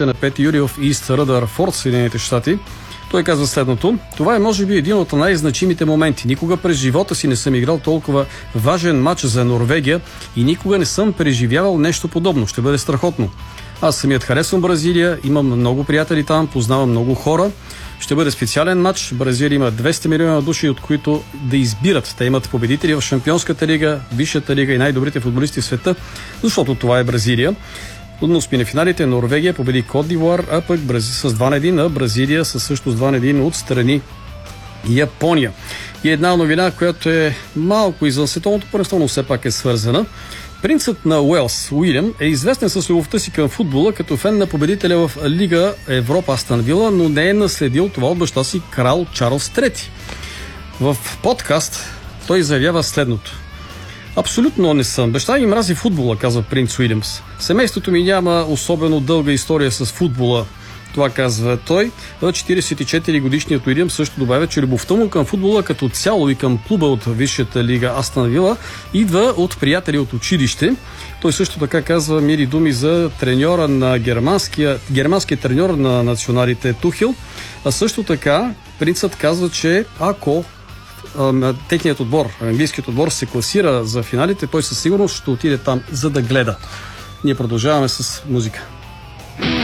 очите на 5 юли в Ист Ръдърфорд, Съединените щати. Той казва следното: това е може би един от най-значимите моменти. Никога през живота си не съм играл толкова важен матч за Норвегия и никога не съм преживявал нещо подобно. Ще бъде страхотно. Аз самият харесвам Бразилия, имам много приятели там, познавам много хора. Ще бъде специален матч. Бразилия има 200 милиона души, от които да избират. Те имат победители в Шампионската лига, Висшата лига и най-добрите футболисти в света, защото това е Бразилия. Но на финалите Норвегия победи Кот д'Ивуар, а пък с 2-1, а Бразилия също с 2-1 отстрани Япония. И една новина, която е малко извън световното първенство, но все пак е свързана. Принцът на Уелс, Уилям, е известен с любовта си към футбола като фен на победителя в Лига Европа Астън Вила, но не е наследил това от баща си крал Чарлз III. В подкаст той заявява следното: абсолютно не съм. Баща ми мрази футбола, казва принц Уилямс. Семейството ми няма особено дълга история с футбола. Това казва той. 44-годишният Уилям също добавя, че любовта му към футбола като цяло и към клуба от Висшата лига Астън Вила идва от приятели от училище. Той също така казва мили думи за треньора на германския треньор на националите Тухел. А също така принцът казва, че ако техният отбор, английският отбор, се класира за финалите, той със сигурност ще отиде там, за да гледа. Ние продължаваме с музика.